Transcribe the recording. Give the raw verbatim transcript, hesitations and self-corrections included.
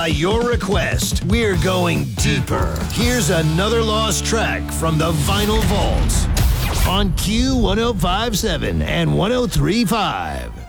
by your request, we're going deeper. Here's another lost track from the Vinyl Vault on Q one oh five point seven and one oh three point five.